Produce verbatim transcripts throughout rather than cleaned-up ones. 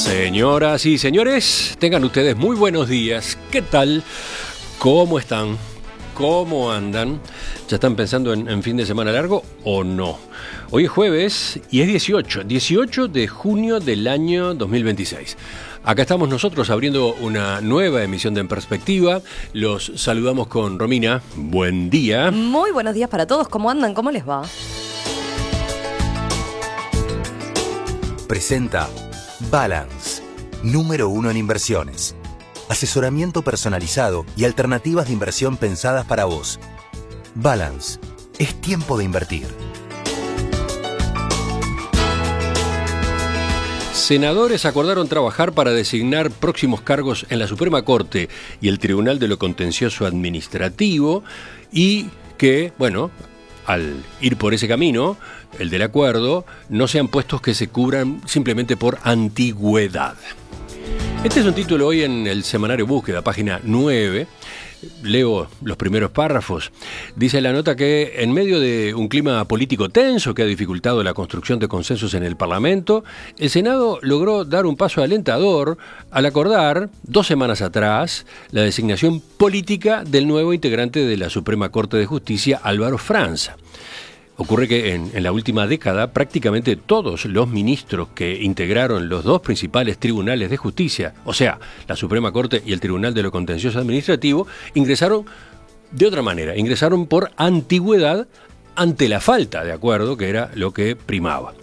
Señoras y señores, tengan ustedes muy buenos días. ¿Qué tal? ¿Cómo están? ¿Cómo andan? ¿Ya están pensando en, en fin de semana largo o no? Hoy es jueves y es dieciocho, dieciocho de junio del año dos mil veintiséis. Acá estamos nosotros abriendo una nueva emisión de En Perspectiva. Los saludamos con Romina. Buen día. Muy buenos días para todos. ¿Cómo andan? ¿Cómo les va? Presenta Balance, número uno en inversiones. Asesoramiento personalizado y alternativas de inversión pensadas para vos. Balance, es tiempo de invertir. Senadores acordaron trabajar para designar próximos cargos en la Suprema Corte y el Tribunal de lo Contencioso Administrativo y que, bueno, al ir por ese camino, el del acuerdo, no sean puestos que se cubran simplemente por antigüedad. Este es un título hoy en el semanario Búsqueda, página nueve. Leo los primeros párrafos. Dice la nota que en medio de un clima político tenso que ha dificultado la construcción de consensos en el Parlamento, el Senado logró dar un paso alentador al acordar, dos semanas atrás, la designación política del nuevo integrante de la Suprema Corte de Justicia, Álvaro Franza. Ocurre que en, en la última década prácticamente todos los ministros que integraron los dos principales tribunales de justicia, o sea, la Suprema Corte y el Tribunal de lo Contencioso Administrativo, ingresaron de otra manera, ingresaron por antigüedad ante la falta de acuerdo, que era lo que primaba.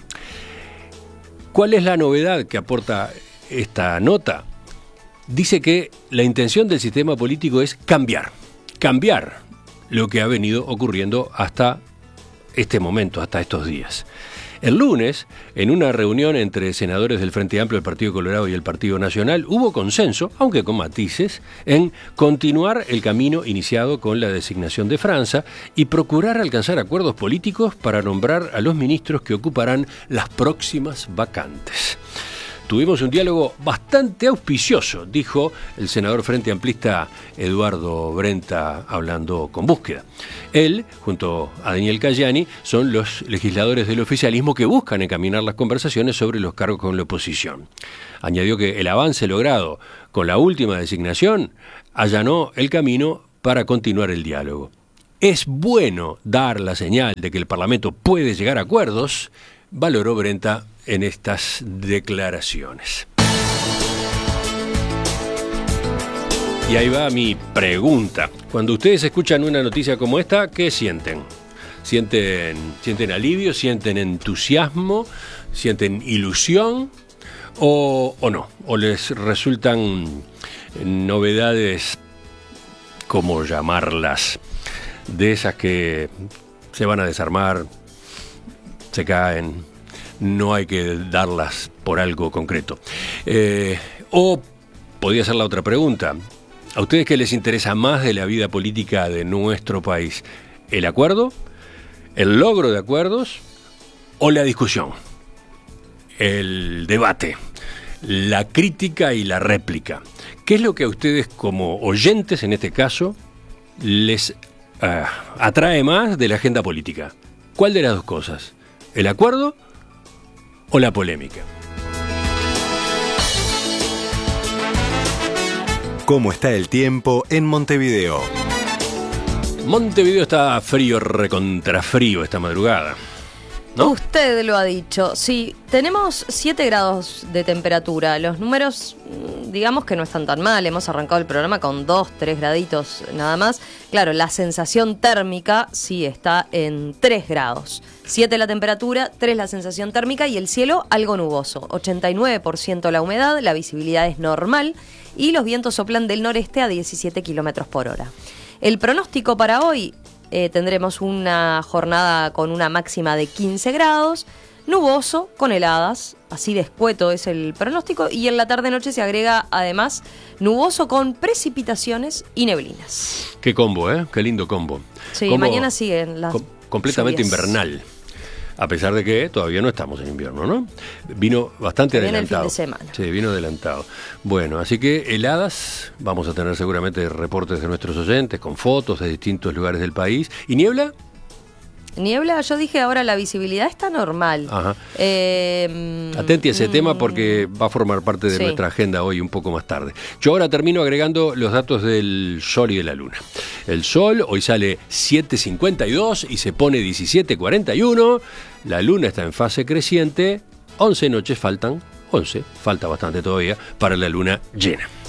¿Cuál es la novedad que aporta esta nota? Dice que la intención del sistema político es cambiar, cambiar lo que ha venido ocurriendo hasta este momento, hasta estos días. El lunes, en una reunión entre senadores del Frente Amplio, el Partido Colorado y el Partido Nacional, hubo consenso, aunque con matices, en continuar el camino iniciado con la designación de Franza y procurar alcanzar acuerdos políticos para nombrar a los ministros que ocuparán las próximas vacantes. Tuvimos un diálogo bastante auspicioso, dijo el senador frente amplista Eduardo Brenta hablando con Búsqueda. Él, junto a Daniel Cayani, son los legisladores del oficialismo que buscan encaminar las conversaciones sobre los cargos con la oposición. Añadió que el avance logrado con la última designación allanó el camino para continuar el diálogo. Es bueno dar la señal de que el Parlamento puede llegar a acuerdos, valoró Brenta en estas declaraciones. Y ahí va mi pregunta. Cuando ustedes escuchan una noticia como esta, ¿qué sienten? ¿Sienten, sienten alivio? ¿Sienten entusiasmo? ¿Sienten ilusión? ¿O, o no? ¿O les resultan novedades, cómo llamarlas, de esas que se van a desarmar, se caen, no hay que darlas por algo concreto? Eh, o podría ser la otra pregunta. ¿A ustedes qué les interesa más de la vida política de nuestro país? ¿El acuerdo? ¿El logro de acuerdos? ¿O la discusión? ¿El debate? ¿La crítica y la réplica? ¿Qué es lo que a ustedes como oyentes, en este caso, les uh, atrae más de la agenda política? ¿Cuál de las dos cosas? ¿El acuerdo o la polémica? ¿Cómo está el tiempo en Montevideo? Montevideo está frío, recontra frío esta madrugada, ¿no? Usted lo ha dicho. Sí, tenemos siete grados de temperatura. Los números, digamos que no están tan mal. Hemos arrancado el programa con dos, tres graditos nada más. Claro, la sensación térmica sí está en tres grados. siete la temperatura, tres la sensación térmica y el cielo algo nuboso. ochenta y nueve por ciento la humedad, la visibilidad es normal y los vientos soplan del noreste a diecisiete kilómetros por hora. El pronóstico para hoy, eh, tendremos una jornada con una máxima de quince grados, nuboso, con heladas, así de escueto es el pronóstico, y en la tarde-noche se agrega además nuboso con precipitaciones y neblinas. Qué combo, ¿eh? Qué lindo combo. Sí, combo mañana siguen las... Com- completamente lluvias. Invernal. A pesar de que todavía no estamos en invierno, ¿no? Vino bastante Viene adelantado. el fin de semana. Sí, vino adelantado. Bueno, así que heladas, vamos a tener seguramente reportes de nuestros oyentes con fotos de distintos lugares del país. ¿Y niebla? Niebla, yo dije ahora la visibilidad está normal. Ajá. Eh, Atenti a ese mm, tema porque va a formar parte de sí. nuestra agenda hoy un poco más tarde. Yo ahora termino agregando los datos del Sol y de la Luna. El Sol hoy sale siete cincuenta y dos y se pone diecisiete cuarenta y uno. La Luna está en fase creciente. once noches faltan, once, falta bastante todavía, para la Luna llena.